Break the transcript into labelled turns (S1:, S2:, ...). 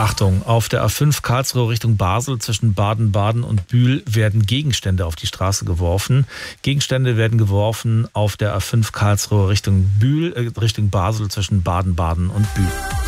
S1: Achtung, auf der A5 Karlsruhe Richtung Basel zwischen Baden-Baden und Bühl werden Gegenstände auf die Straße geworfen. Gegenstände werden geworfen auf der A5 Karlsruhe Richtung Basel zwischen Baden-Baden und Bühl.